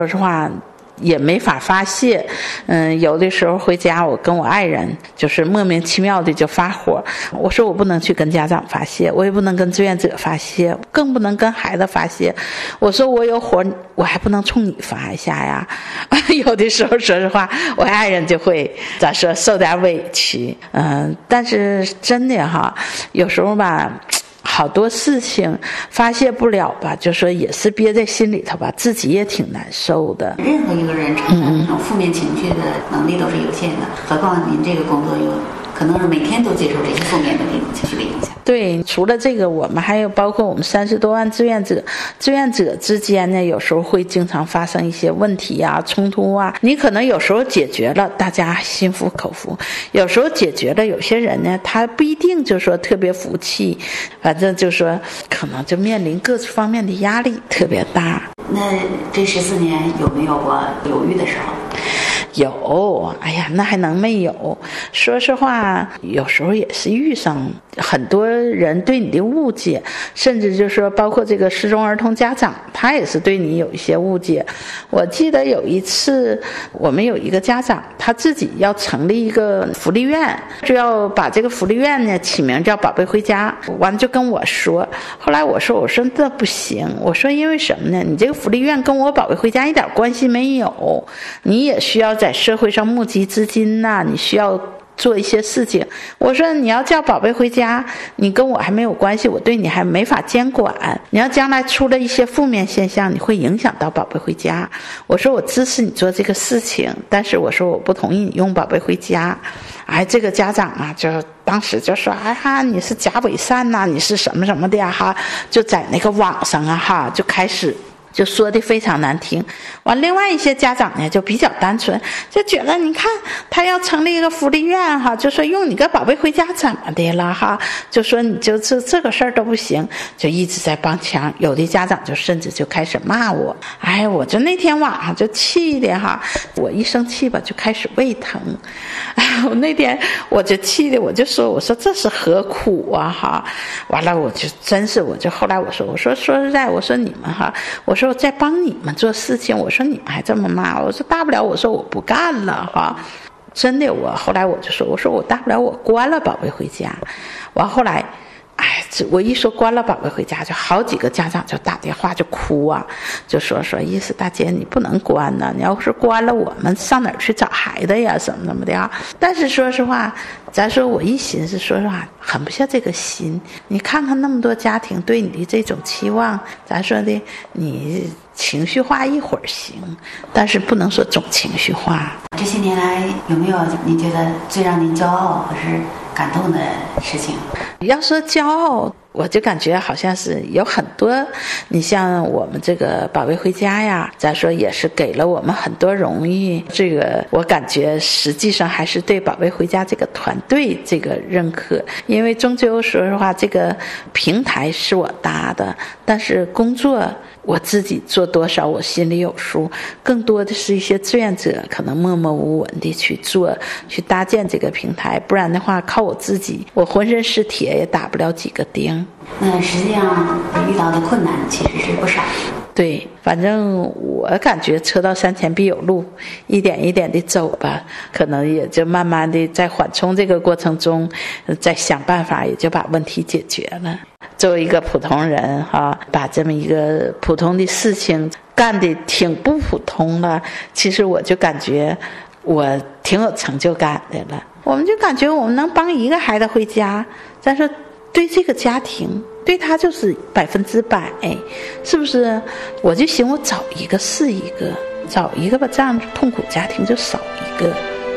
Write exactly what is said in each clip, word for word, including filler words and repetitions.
说实话也没法发泄。嗯，有的时候回家我跟我爱人就是莫名其妙的就发火，我说我不能去跟家长发泄，我也不能跟志愿者发泄，更不能跟孩子发泄。我说我有火我还不能冲你发一下呀。有的时候说实话我爱人就会咋说受点委屈。嗯，但是真的哈，有时候吧好多事情发泄不了吧，就说也是憋在心里头吧，自己也挺难受的。 任何一个人承担这种负面情绪的能力都是有限的，何况您这个工作有可能是每天都接受这些负面的这种情绪的影响。 对，除了这个，我们还有包括我们三十多万志愿者，志愿者之间呢，有时候会经常发生一些问题啊、冲突啊。你可能有时候解决了，大家心服口服；有时候解决了，有些人呢，他不一定就说特别服气，反正就说可能就面临各方面的压力特别大。 那这十四年有没有过犹豫的时候？ 有，哎呀，那还能没有？说实话，有时候也是遇上很多人对你的误解，甚至就是说包括这个失踪儿童家长，他也是对你有一些误解。我记得有一次我们有一个家长，他自己要成立一个福利院，就要把这个福利院呢起名叫宝贝回家，完了就跟我说。后来我说我说这不行，我说因为什么呢？你这个福利院跟我宝贝回家一点关系没有，你也需要在社会上募集资金呐、啊，你需要做一些事情。我说你要叫宝贝回家，你跟我还没有关系，我对你还没法监管。你要将来出了一些负面现象，你会影响到宝贝回家。我说我支持你做这个事情，但是我说我不同意你用宝贝回家。哎，这个家长啊，就当时就说，哎哈，你是假伪善呐、啊，你是什么什么的呀哈，就在那个网上啊哈，就开始。就说的非常难听。完，另外一些家长呢就比较单纯，就觉得你看他要成立一个福利院哈，就说用你个宝贝回家怎么的了哈，就说你就这这个事儿都不行，就一直在帮腔。有的家长就甚至就开始骂我，哎，我就那天晚上就气的哈，我一生气吧就开始胃疼。哎，我那天我就气的我就说，我说这是何苦啊哈。完了我就真是我就后来我说我说说实在我说你们哈，我说我在帮你们做事情，我说你们还这么骂我，说大不了我说我不干了哈。真的，我后来我就说我说我大不了我关了宝贝回家。完后来哎，我一说关了宝贝回家，就好几个家长就打电话就哭啊，就说说意思大姐你不能关呢，你要是关了我们上哪儿去找孩子呀什么什么的啊。但是说实话，咱说我一寻思，说实话狠不下这个心。你看看那么多家庭对你的这种期望，咱说的你情绪化一会儿行，但是不能说总情绪化。 这些年来有没有您觉得最让您骄傲或是感动的事情？ 要说骄傲，我就感觉好像是有很多，你像我们这个宝贝回家呀，再说也是给了我们很多荣誉。这个我感觉实际上还是对宝贝回家这个团队这个认可，因为终究说实话，这个平台是我搭的，但是工作我自己做多少我心里有数，更多的是一些志愿者可能默默无闻的去做，去搭建这个平台，不然的话靠我自己我浑身是铁也打不了几个钉。 那实际上遇到的困难其实是不少。 对，反正我感觉车到山前必有路，一点一点的走吧，可能也就慢慢的在缓冲这个过程中再想办法，也就把问题解决了。作为一个普通人哈，把这么一个普通的事情干得挺不普通了，其实我就感觉我挺有成就感的了。我们就感觉我们能帮一个孩子回家，但是对这个家庭对他就是百分之百，是不是？我就寻我找一个是一个，找一个吧，这样痛苦家庭就少一个。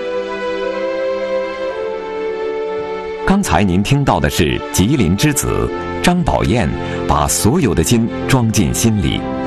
刚才您听到的是吉林之子张宝燕把所有的心装进心里，